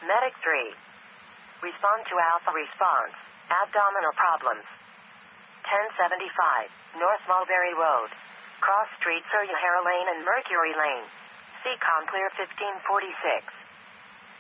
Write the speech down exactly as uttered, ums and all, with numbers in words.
Medic three. Respond to Alpha response. Abdominal problems. ten seventy-five, North Mulberry Road. Cross Streets are Yahara Lane and Mercury Lane. C-Com clear fifteen forty-six.